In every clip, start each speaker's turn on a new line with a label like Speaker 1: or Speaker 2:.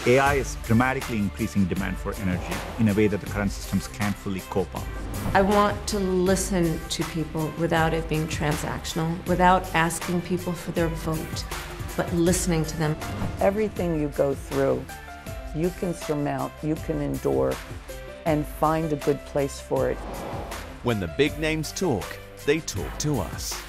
Speaker 1: AI is dramatically increasing demand for energy in a way that the current systems can't fully cope up.
Speaker 2: I want to listen to people without it being transactional, without asking people for their vote, but listening to them.
Speaker 3: Everything you go through, you can surmount, you can endure, and find a good place for it.
Speaker 4: When the big names talk, they talk to us.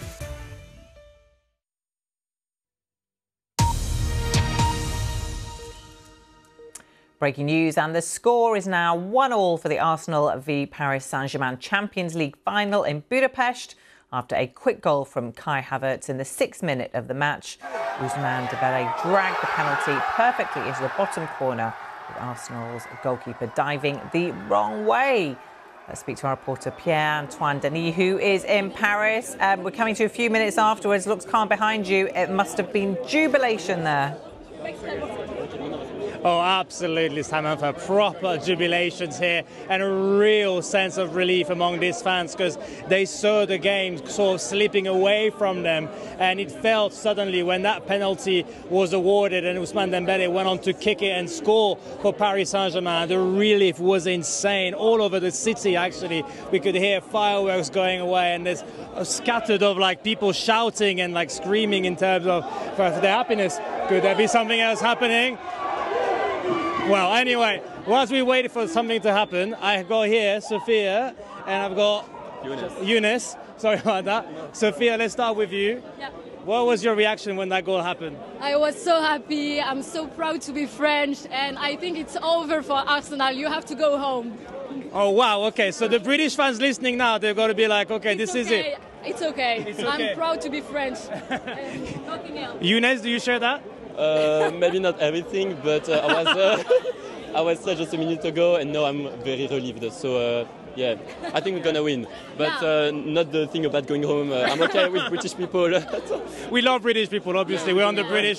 Speaker 5: Breaking news, and the score is now 1-1 for the Arsenal v Paris Saint-Germain Champions League final in Budapest after a quick goal from Kai Havertz in the 6th minute of the match. Ousmane Dembélé dragged the penalty perfectly into the bottom corner, with Arsenal's goalkeeper diving the wrong way. Let's speak to our reporter Pierre-Antoine Denis, who is in Paris. We're coming to a few minutes afterwards. Looks calm behind you. It must have been jubilation there.
Speaker 6: Oh, absolutely, Samantha. Proper jubilations here and a real sense of relief among these fans because they saw the game sort of slipping away from them. And it felt suddenly when that penalty was awarded and Ousmane Dembélé went on to kick it and score for Paris Saint-Germain, the relief was insane. All over the city, actually, we could hear fireworks going away and there's a scattered of like people shouting and like screaming in terms of for their happiness. Could there be something else happening? Well, anyway, whilst we wait for something to happen, I've got here Sophia and I've got Eunice. Sorry about that. Sophia, let's start with you.
Speaker 7: Yeah.
Speaker 6: What was your reaction when that goal happened?
Speaker 7: I was so happy. I'm so proud to be French, and I think it's over for Arsenal. You have to go home.
Speaker 6: Oh, wow. Okay, so the British fans listening now, they're going to be like, okay, this is it.
Speaker 7: It's okay.
Speaker 6: It's okay.
Speaker 7: I'm proud to be French. Nothing else.
Speaker 6: Eunice, do you share that?
Speaker 8: Maybe not everything, but I was there just a minute ago, and now I'm very relieved. So yeah, I think we're gonna win. But not the thing about going home. I'm okay with British people.
Speaker 6: We love British people, obviously. We're on the British